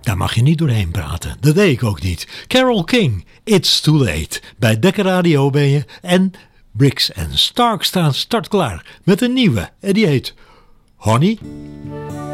Daar mag je niet doorheen praten. Dat deed ik ook niet. Carole King, It's Too Late. Bij Dekker Radio ben je. En Briggs & Stark staan startklaar met een nieuwe. En die heet Honey.